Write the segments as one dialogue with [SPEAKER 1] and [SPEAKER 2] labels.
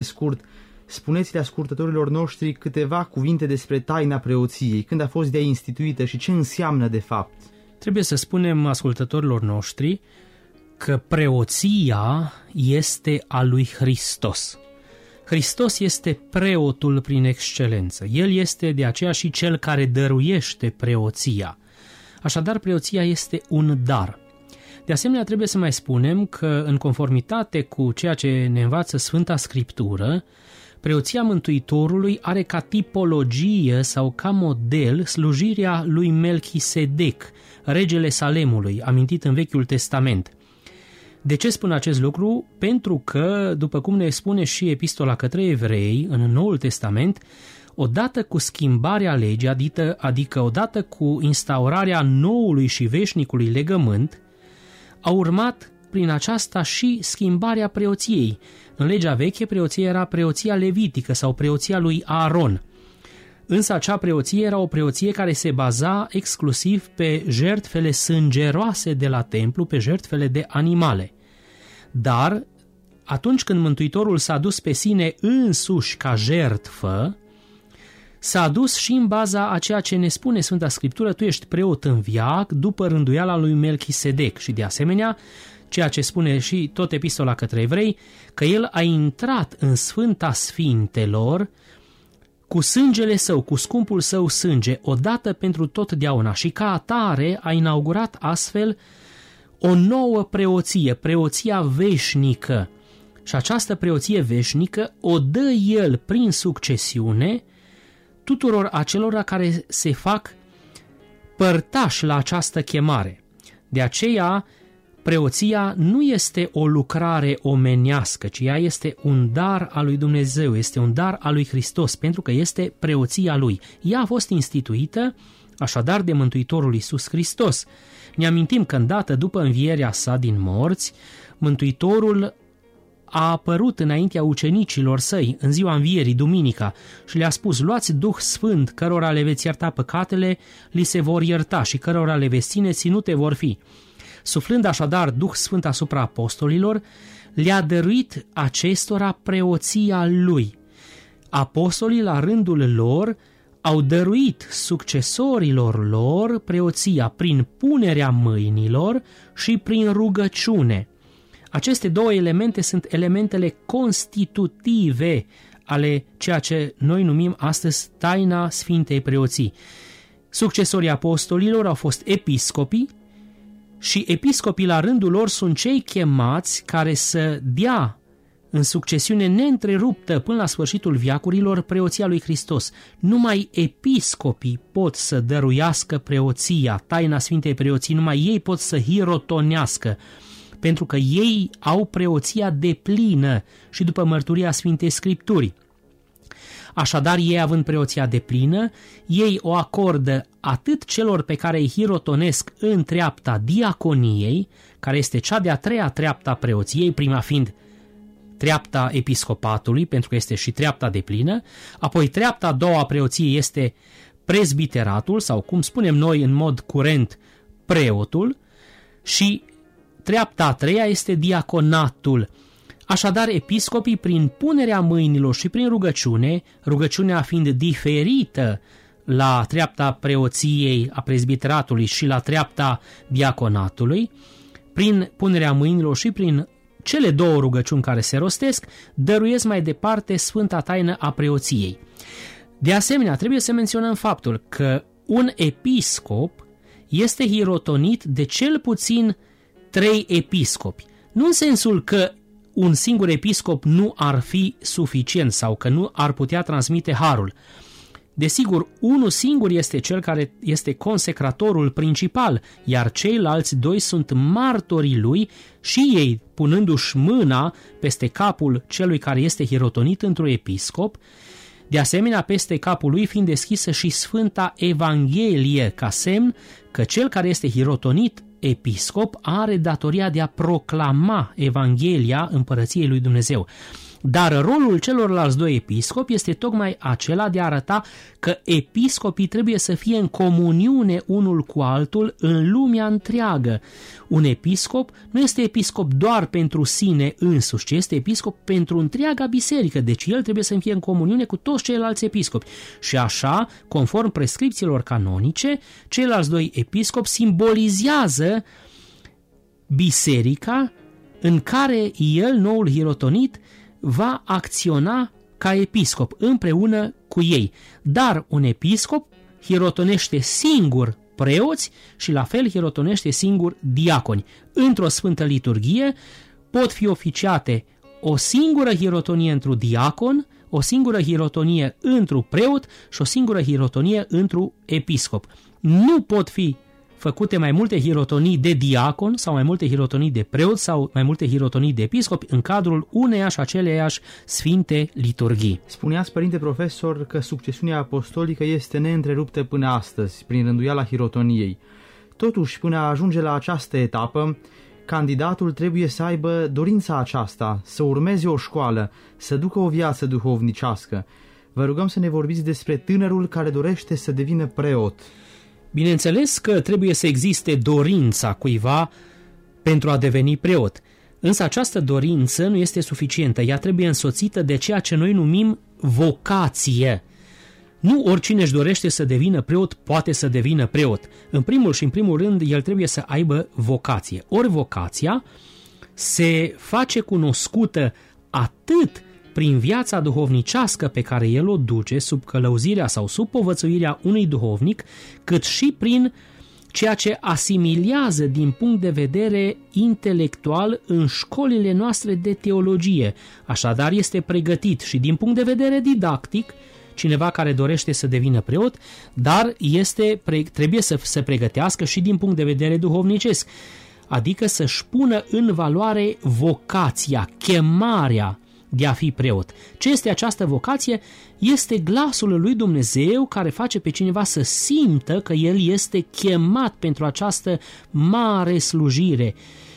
[SPEAKER 1] scurt, spuneți-le ascultătorilor noștri câteva cuvinte despre taina preoției, când a fost de ea instituită și ce înseamnă de fapt.
[SPEAKER 2] Trebuie să spunem ascultătorilor noștri că preoția este a lui Hristos. Hristos este preotul prin excelență. El este de aceea și cel care dăruiește preoția. Așadar, preoția este un dar. De asemenea, trebuie să mai spunem că, în conformitate cu ceea ce ne învață Sfânta Scriptură, preoția Mântuitorului are ca tipologie sau ca model slujirea lui Melchisedec, regele Salemului, amintit în Vechiul Testament. De ce spun acest lucru? Pentru că, după cum ne spune și Epistola către Evrei în Noul Testament, odată cu schimbarea legii, adică odată cu instaurarea noului și veșnicului legământ, a urmat prin aceasta și schimbarea preoției. În legea veche, preoția era preoția levitică sau preoția lui Aaron. Însă acea preoție era o preoție care se baza exclusiv pe jertfele sângeroase de la templu, pe jertfele de animale. Dar atunci când Mântuitorul s-a dus pe sine însuși ca jertfă, s-a dus și în baza a ceea ce ne spune Sfânta Scriptură: tu ești preot în veac după rânduiala lui Melchisedec. Și de asemenea, ceea ce spune și tot Epistola către Evrei, că el a intrat în Sfânta Sfintelor cu sângele său, cu scumpul său sânge, odată pentru totdeauna, și ca atare a inaugurat astfel o nouă preoție, preoția veșnică. Și această preoție veșnică o dă el prin succesiune tuturor acelora care se fac părtași la această chemare. De aceea, preoția nu este o lucrare omenească, ci ea este un dar al lui Dumnezeu, este un dar al lui Hristos, pentru că este preoția lui. Ea a fost instituită așadar de Mântuitorul Iisus Hristos. Ne amintim că îndată după învierea sa din morți, Mântuitorul a apărut înaintea ucenicilor săi în ziua învierii, duminica, și le-a spus: luați Duh Sfânt, cărora le veți ierta păcatele, li se vor ierta, și cărora le veți ține, ținute vor fi. Suflând așadar Duh Sfânt asupra apostolilor, le-a dăruit acestora preoția lui. Apostolii, la rândul lor, au dăruit succesorilor lor preoția prin punerea mâinilor și prin rugăciune. Aceste două elemente sunt elementele constitutive ale ceea ce noi numim astăzi taina Sfintei Preoții. Succesorii apostolilor au fost episcopii și episcopii la rândul lor sunt cei chemați care să dea în succesiune neîntreruptă până la sfârșitul veacurilor preoția lui Hristos. Numai episcopii pot să dăruiască preoția, taina Sfintei Preoții, numai ei pot să hirotonească, pentru că ei au preoția deplină și după mărturia Sfintei Scripturii. Așadar, ei având preoția deplină, ei o acordă atât celor pe care îi hirotonesc în treapta diaconiei, care este cea de-a treia treaptă a preoției, prima fiind treapta episcopatului, pentru că este și treapta deplină, apoi treapta a doua a preoției este prezbiteratul, sau cum spunem noi în mod curent, preotul, și treapta a treia este diaconatul. Așadar, episcopii, prin punerea mâinilor și prin rugăciune, rugăciunea fiind diferită la treapta preoției, a prezbiteratului și la treapta diaconatului, prin punerea mâinilor și prin cele două rugăciuni care se rostesc, dăruiesc mai departe sfânta taină a preoției. De asemenea, trebuie să menționăm faptul că un episcop este hirotonit de cel puțin 3 episcopi. Nu în sensul că un singur episcop nu ar fi suficient sau că nu ar putea transmite harul. Desigur, unul singur este cel care este consecratorul principal, iar ceilalți 2 sunt martorii lui și ei, punându-și mâna peste capul celui care este hirotonit într-un episcop, de asemenea peste capul lui fiind deschisă și Sfânta Evanghelie, ca semn că cel care este hirotonit episcop are datoria de a proclama Evanghelia Împărăției lui Dumnezeu. Dar rolul celorlalți doi episcopi este tocmai acela de a arăta că episcopii trebuie să fie în comuniune unul cu altul în lumea întreagă. Un episcop nu este episcop doar pentru sine însuși, ci este episcop pentru întreaga biserică, deci el trebuie să fie în comuniune cu toți ceilalți episcopi. Și așa, conform prescripțiilor canonice, ceilalți doi episcopi simbolizează biserica în care el, noul hirotonit, va acționa ca episcop împreună cu ei. Dar un episcop hirotonește singur preoți și la fel hirotonește singur diaconi. Într-o sfântă liturghie pot fi oficiate o singură hirotonie într-un diacon, o singură hirotonie într-un preot și o singură hirotonie într-un episcop. Nu pot fi făcute mai multe hirotonii de diacon sau mai multe hirotonii de preot sau mai multe hirotonii de episcopi în cadrul uneiași aceleiași sfinte liturghii.
[SPEAKER 1] Spuneați, părinte profesor, că succesiunea apostolică este neîntreruptă până astăzi, prin rânduiala hirotoniei. Totuși, până a ajunge la această etapă, candidatul trebuie să aibă dorința aceasta, să urmeze o școală, să ducă o viață duhovnicească. Vă rugăm să ne vorbiți despre tânărul care dorește să devină preot.
[SPEAKER 2] Bineînțeles că trebuie să existe dorința cuiva pentru a deveni preot, însă această dorință nu este suficientă, ea trebuie însoțită de ceea ce noi numim vocație. Nu oricine își dorește să devină preot poate să devină preot. În primul și în primul rând, el trebuie să aibă vocație. Ori vocația se face cunoscută atât prin viața duhovnicească pe care el o duce sub călăuzirea sau sub povățuirea unui duhovnic, cât și prin ceea ce asimilează din punct de vedere intelectual în școlile noastre de teologie. Așadar este pregătit și din punct de vedere didactic cineva care dorește să devină preot, dar trebuie să se pregătească și din punct de vedere duhovnicesc, adică să-și pună în valoare vocația, chemarea de a fi preot. Ce este această vocație? Este glasul lui Dumnezeu care face pe cineva să simtă că el este chemat pentru această mare slujire.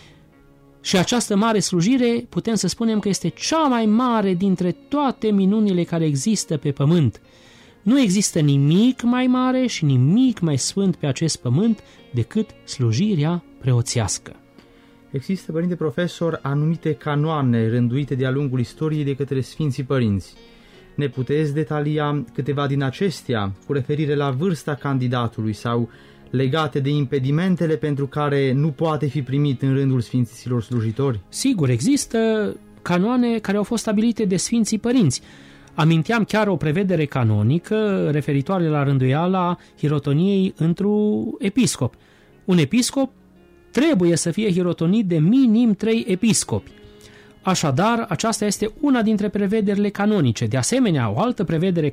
[SPEAKER 2] Și această mare slujire putem să spunem că este cea mai mare dintre toate minunile care există pe pământ. Nu există nimic mai mare și nimic mai sfânt pe acest pământ decât slujirea preoțească.
[SPEAKER 1] Există, părinte profesor, anumite canoane rânduite de-a lungul istoriei de către Sfinții Părinți. Ne puteți detalia câteva din acestea cu referire la vârsta candidatului sau legate de impedimentele pentru care nu poate fi primit în rândul Sfinților slujitori?
[SPEAKER 2] Sigur, există canoane care au fost stabilite de Sfinții Părinți. Aminteam chiar o prevedere canonică referitoare la rânduiala hirotoniei într-un episcop. Un episcop trebuie să fie hirotonit de minim 3 episcopi. Așadar, aceasta este una dintre prevederile canonice. De asemenea, o altă prevedere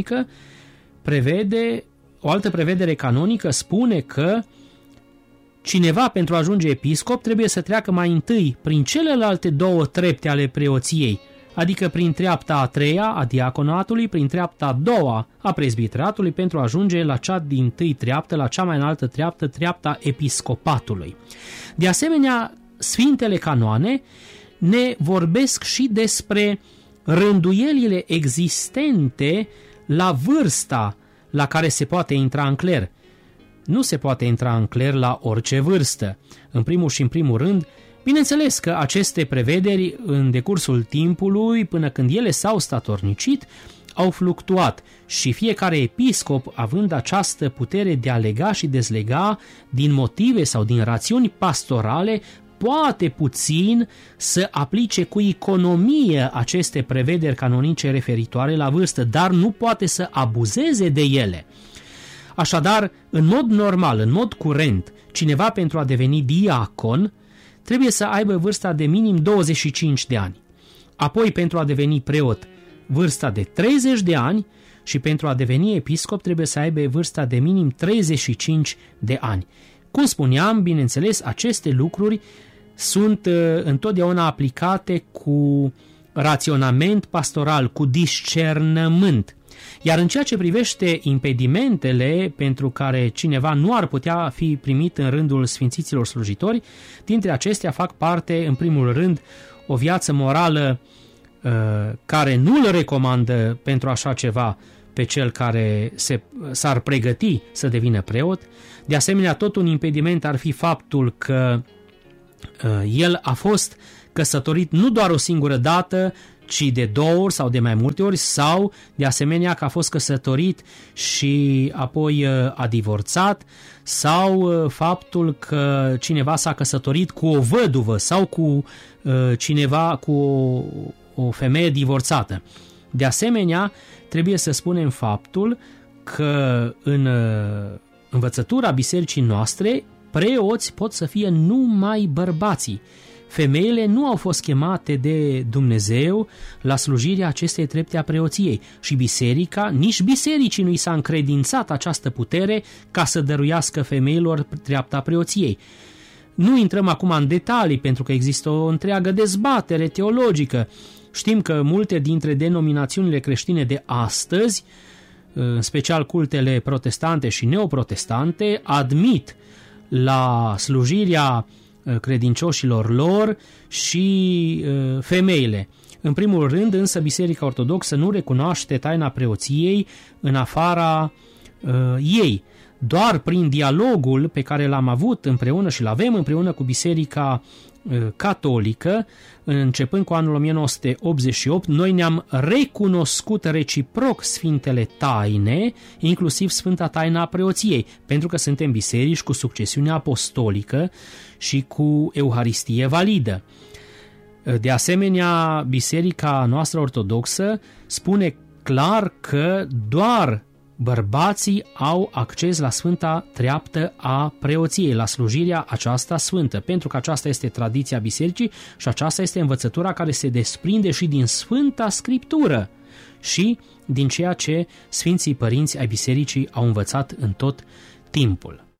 [SPEAKER 2] canonică spune că cineva pentru a ajunge episcop trebuie să treacă mai întâi prin celelalte 2 trepte ale preoției, adică prin treapta a 3-a a diaconatului, prin treapta a 2-a a prezbiteratului, pentru a ajunge la cea dintâi treaptă, la cea mai înaltă treaptă, treapta episcopatului. De asemenea, Sfintele Canoane ne vorbesc și despre rânduielile existente la vârsta la care se poate intra în cler. Nu se poate intra în cler la orice vârstă. În primul și în primul rând, bineînțeles că aceste prevederi în decursul timpului, până când ele s-au statornicit, au fluctuat și fiecare episcop, având această putere de a lega și dezlega din motive sau din rațiuni pastorale, poate puțin să aplice cu economie aceste prevederi canonice referitoare la vârstă, dar nu poate să abuzeze de ele. Așadar, în mod normal, în mod curent, cineva pentru a deveni diacon trebuie să aibă vârsta de minim 25 de ani. Apoi, pentru a deveni preot, vârsta de 30 de ani și pentru a deveni episcop trebuie să aibă vârsta de minim 35 de ani. Cum spuneam, bineînțeles, aceste lucruri sunt întotdeauna aplicate cu raționament pastoral, cu discernământ. Iar în ceea ce privește impedimentele pentru care cineva nu ar putea fi primit în rândul sfințiților slujitori, dintre acestea fac parte, în primul rând, o viață morală care nu îl recomandă pentru așa ceva pe cel care s-ar pregăti să devină preot. De asemenea, tot un impediment ar fi faptul că el a fost căsătorit nu doar o singură dată, ci de 2 ori sau de mai multe ori, sau de asemenea că a fost căsătorit și apoi a divorțat, sau faptul că cineva s-a căsătorit cu o văduvă sau cu cineva, cu o femeie divorțată. De asemenea, trebuie să spunem faptul că în învățătura bisericii noastre, preoți pot să fie numai bărbații. Femeile nu au fost chemate de Dumnezeu la slujirea acestei trepte a preoției și biserica, nici bisericii nu i s-a încredințat această putere ca să dăruiască femeilor treapta preoției. Nu intrăm acum în detalii pentru că există o întreagă dezbatere teologică. Știm că multe dintre denominațiunile creștine de astăzi, în special cultele protestante și neoprotestante, admit la slujirea credincioșilor lor și femeile. În primul rând, însă, Biserica Ortodoxă nu recunoaște taina preoției în afara ei. Doar prin dialogul pe care l-am avut împreună și l-avem împreună cu Biserica Catolică, începând cu anul 1988, noi ne-am recunoscut reciproc Sfintele Taine, inclusiv Sfânta Taina a Preoției, pentru că suntem biserici cu succesiune apostolică și cu Euharistie validă. De asemenea, Biserica noastră ortodoxă spune clar că doar bărbații au acces la Sfânta Treaptă a Preoției, la slujirea aceasta sfântă, pentru că aceasta este tradiția bisericii și aceasta este învățătura care se desprinde și din Sfânta Scriptură și din ceea ce Sfinții Părinți ai bisericii au învățat în tot timpul.